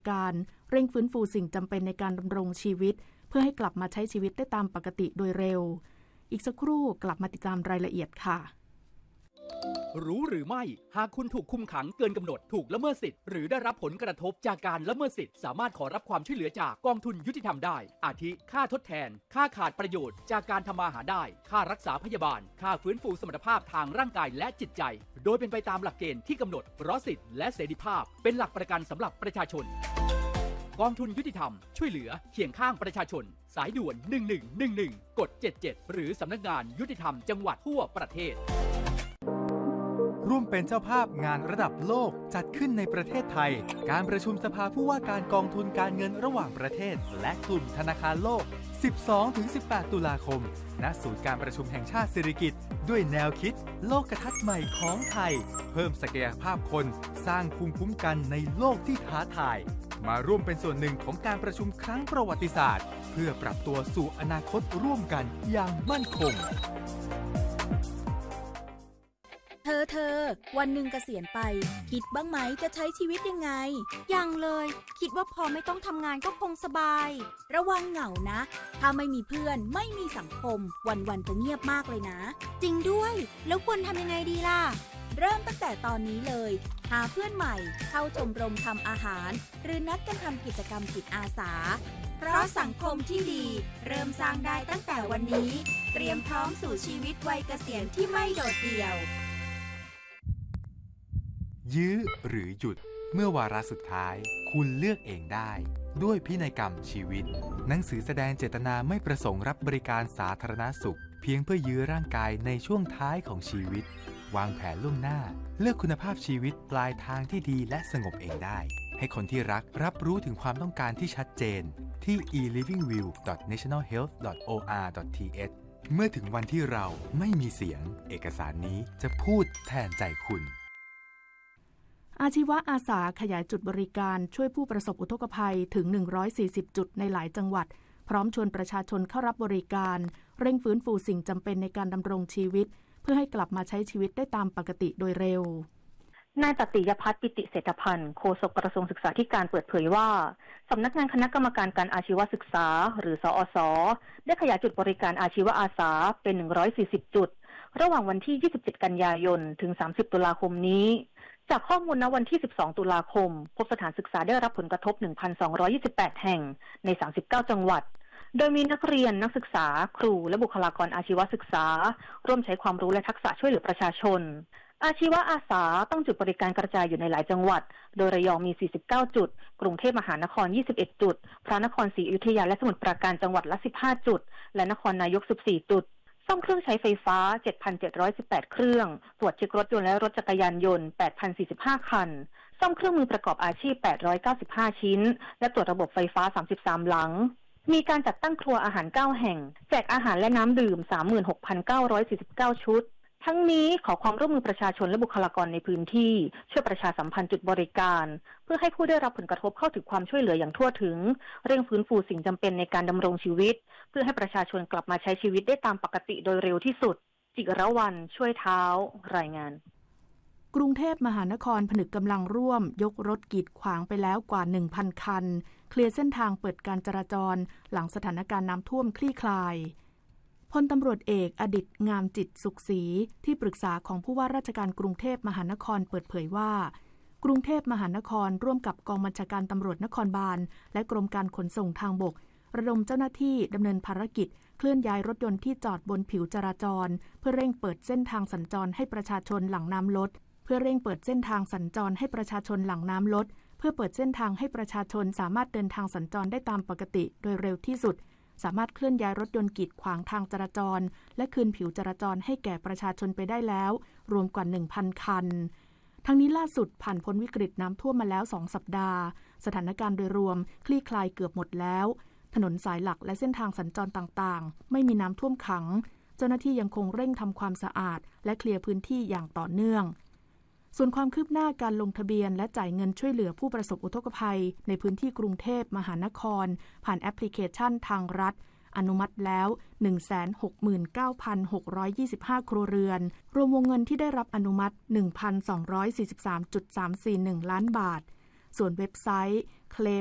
การเร่งฟื้นฟูสิ่งจำเป็นในการดำรงชีวิตเพื่อให้กลับมาใช้ชีวิตได้ตามปกติโดยเร็วอีกสักครู่กลับมาติดตามรายละเอียดค่ะรู้หรือไม่หากคุณถูกคุมขังเกินกำหนดถูกละเมิดสิทธิ์หรือได้รับผลกระทบจากการละเมิดสิทธิ์สามารถขอรับความช่วยเหลือจากกองทุนยุติธรรมได้อาทิค่าทดแทนค่าขาดประโยชน์จากการทำมาหาได้ค่ารักษาพยาบาลค่าฟื้นฟูสมรรถภาพทางร่างกายและจิตใจโดยเป็นไปตามหลักเกณฑ์ที่กำหนดเพราะสิทธิและเสรีภาพเป็นหลักประกันสำหรับประชาชนกองทุนยุติธรรมช่วยเหลือเคียงข้างประชาชนสายด่วน1111กด77หรือสำนักงานยุติธรรมจังหวัดทั่วประเทศร่วมเป็นเจ้าภาพงานระดับโลกจัดขึ้นในประเทศไทยการประชุมสภาผู้ว่าการกองทุนการเงินระหว่างประเทศและกลุ่มธนาคารโลก 12-18 ตุลาคมณศูนย์การประชุมแห่งชาติสิริกิติ์ด้วยแนวคิดโลกทัศน์ใหม่ของไทยเพิ่มศักยภาพคนสร้างภูมิคุ้มกันในโลกที่ท้าทายมาร่วมเป็นส่วนหนึ่งของการประชุมครั้งประวัติศาสตร์เพื่อปรับตัวสู่อนาคตร่วมกันอย่างมั่นคงเธอวันหนึ่งเกษียณไปคิดบ้างไหมจะใช้ชีวิตยังไงยังเลยคิดว่าพอไม่ต้องทำงานก็คงสบายระวังเหงานะถ้าไม่มีเพื่อนไม่มีสังคมวันๆจะเงียบมากเลยนะจริงด้วยแล้วควรทำยังไงดีล่ะเริ่มตั้งแต่ตอนนี้เลยหาเพื่อนใหม่เข้าชมรมทำอาหารหรือนัดกันทำกิจกรรมจิตอาสาเพราะสังคมที่ดีเริ่มสร้างได้ตั้งแต่วันนี้เตรียมพร้อมสู่ชีวิตวัยเกษียณที่ไม่โดดเดี่ยวยื้อหรือหยุดเมื่อวาระสุดท้ายคุณเลือกเองได้ด้วยพินัยกรรมชีวิตหนังสือแสดงเจตนาไม่ประสงค์รับบริการสาธารณสุขเพียงเพื่อยื้อร่างกายในช่วงท้ายของชีวิตวางแผนล่วงหน้าเลือกคุณภาพชีวิตปลายทางที่ดีและสงบเองได้ให้คนที่รักรับรู้ถึงความต้องการที่ชัดเจนที่ elivingwill.nationalhealth.or.th เมื่อถึงวันที่เราไม่มีเสียงเอกสารนี้จะพูดแทนใจคุณอาชีวะอาสาขยายจุดบริการช่วยผู้ประสบอุทกภัยถึง140จุดในหลายจังหวัดพร้อมชวนประชาชนเข้ารับบริการเร่งฟื้นฟูสิ่งจำเป็นในการดำรงชีวิตเพื่อให้กลับมาใช้ชีวิตได้ตามปกติโดยเร็วนายตติยภัทร ปิติเศรษฐพันธ์โฆษกกระทรวงศึกษาธิการเปิดเผยว่าสำนักงานคณะกรรมการการอาชีวศึกษาหรือสอสได้ขยายจุดบริการอาชีวอาสาเป็น140จุดระหว่างวันที่27กันยายนถึง30ตุลาคมนี้จากข้อมูลณวันที่12ตุลาคมพบสถานศึกษาได้รับผลกระทบ 1,228 แห่งใน39จังหวัดโดยมีนักเรียนนักศึกษาครูและบุคลากรอาชีวศึกษาร่วมใช้ความรู้และทักษะช่วยเหลือประชาชนอาชีวอาสาต้องจุดบริการกระจายอยู่ในหลายจังหวัดโดยระยองมี49จุดกรุงเทพมหานคร21จุดพระนครศรีอยุธยาและสมุทรปราการจังหวัดละ15จุดและนครนายก14จุดซ่อมเครื่องใช้ไฟฟ้า 7,718 เครื่องตรวจเช็ครถยนต์และรถจักรยานยนต์ 8,045 คันซ่อมเครื่องมือประกอบอาชีพ895ชิ้นและตรวจระบบไฟฟ้า33หลังมีการจัดตั้งครัวอาหาร9แห่งแจกอาหารและน้ำดื่ม 36,949 ชุดทั้งนี้ขอความร่วมมือประชาชนและบุคลากรในพื้นที่ช่วยประชาสัมพันธ์จุดบริการเพื่อให้ผู้ได้รับผลกระทบเข้าถึงความช่วยเหลืออย่างทั่วถึงเร่งฟื้นฟูสิ่งจำเป็นในการดำรงชีวิตเพื่อให้ประชาชนกลับมาใช้ชีวิตได้ตามปกติโดยเร็วที่สุดจิรวรรณช่วยเท้ารายงานกรุงเทพมหานครผนึกกำลังร่วมยกรถกีดขวางไปแล้วกว่า 1,000 คันเคลียร์เส้นทางเปิดการจราจรหลังสถานการณ์น้ำท่วมคลี่คลายพลตำรวจเอกอดิษฐ์งามจิตสุขศรีที่ปรึกษาของผู้ว่าราชการกรุงเทพมหานครเปิดเผยว่ากรุงเทพมหานครร่วมกับกองบัญชาการตำรวจนครบาลและกรมการขนส่งทางบกระดมเจ้าหน้าที่ดำเนินภารกิจเคลื่อนย้ายรถยนต์ที่จอดบนผิวจราจรเพื่อเร่งเปิดเส้นทางสัญจรให้ประชาชนหลังน้ำลดเพื่อเร่งเปิดเส้นทางสัญจรให้ประชาชนหลังน้ำลดเพื่อเปิดเส้นทางให้ประชาชนสามารถเดินทางสัญจรได้ตามปกติโดยเร็วที่สุดสามารถเคลื่อนย้ายรถยนต์กีดขวางทางจราจรและคืนผิวจราจรให้แก่ประชาชนไปได้แล้วรวมกว่า 1,000 คันทั้งนี้ล่าสุดผ่านพ้นวิกฤตน้ำท่วมมาแล้ว2 สัปดาห์สถานการณ์โดยรวมคลี่คลายเกือบหมดแล้วถนนสายหลักและเส้นทางสัญจรต่างๆไม่มีน้ำท่วมขังเจ้าหน้าที่ยังคงเร่งทำความสะอาดและเคลียร์พื้นที่อย่างต่อเนื่องส่วนความคืบหน้าการลงทะเบียนและจ่ายเงินช่วยเหลือผู้ประสบอุทกภัยในพื้นที่กรุงเทพมหานครผ่านแอปพลิเคชันทางรัฐอนุมัติแล้ว 169,625 ครัวเรือนรวมวงเงินที่ได้รับอนุมัติ 1,243.341 ล้านบาทส่วนเว็บไซต์เคล